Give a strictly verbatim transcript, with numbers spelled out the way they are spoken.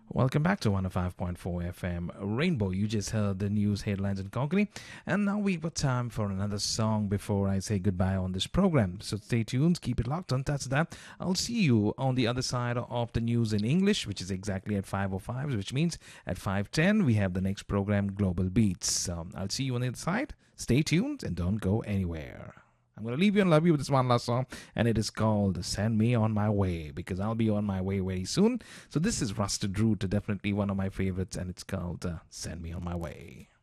Welcome back to one oh five point four F M Rainbow. You just heard the news headlines in Konkani, and now we've got time for another song before I say goodbye on this program. So stay tuned, keep it locked, don't touch that. I'll see you on the other side of the news in English, which is exactly at five oh five, which means at five ten we have the next program, Global Beats. So I'll see you on the other side. Stay tuned and don't go anywhere. I'm going to leave you and love you with this one last song, and it is called Send Me On My Way, because I'll be on my way very soon. So this is Rusted Root, definitely one of my favorites, and it's called uh, Send Me On My Way.